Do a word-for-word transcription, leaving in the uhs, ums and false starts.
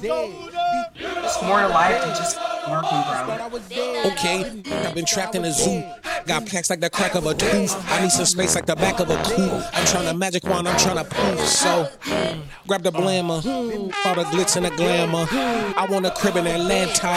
It's more to life than just working, bro. Okay, I've been trapped in a zoo. Got plaques like the crack of a tooth. I need some space like the back of a coupe. I'm trying to magic wand, I'm trying to poof. So, grab the blammer, all the glitz and the glamour. I want a crib in Atlanta.